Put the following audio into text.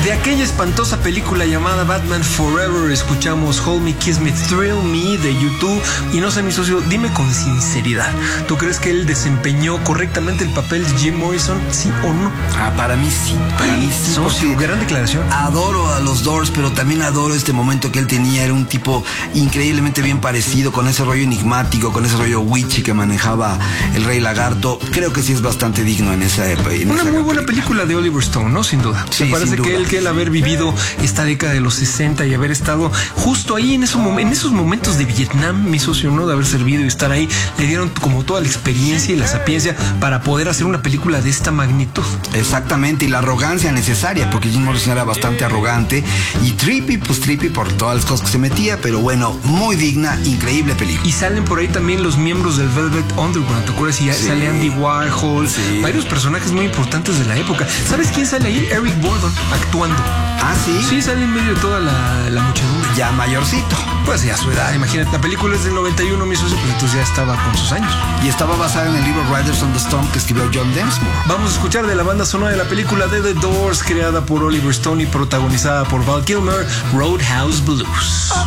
De aquella espantosa película llamada Batman Forever escuchamos Hold Me, Kiss Me, Thrill Me de YouTube. Y no sé, mi socio, dime con sinceridad, ¿tú crees que él desempeñó correctamente el papel de Jim Morrison, sí o no? Para mí sí, socio, gran declaración. Adoro a los Doors, pero también adoro este momento que él tenía. Era un tipo increíblemente bien parecido, con ese rollo enigmático, con ese rollo witchy que manejaba el Rey Lagarto. Creo que sí es bastante digno en esa época. Una muy buena película de Oliver Stone, ¿no? Sin duda. Sí, me parece sin duda. que él haber vivido esta década de los 60 y haber estado justo ahí en esos momentos de Vietnam, mi socio, ¿no? De haber servido y estar ahí, le dieron como toda la experiencia y la sapiencia para poder hacer una película de esta magnitud. Exactamente, y la arrogancia necesaria, porque Jim Morrison era bastante arrogante. Y Trippy por todas las cosas que se metía, pero bueno, muy digna, increíble película. Y salen por ahí también los miembros del Velvet Underground, ¿te acuerdas? Y Sí. sale Andy Warhol, Sí. varios personajes muy importantes de la época. ¿Sabes quién sale ahí? Eric Burdon, actuando. Ah, sí. Sí, sale en medio de toda la muchedumbre. Ya mayorcito. Pues ya a su edad, imagínate, la película es del 91, mi socio, pues entonces ya estaba con sus años. Y estaba basada en el libro Riders on the Storm que escribió John Densmore. Vamos a escuchar de la banda sonora de la película de The Doors, creada por Oliver Stone y protagonizada por Val Kilmer, Roadhouse Blues.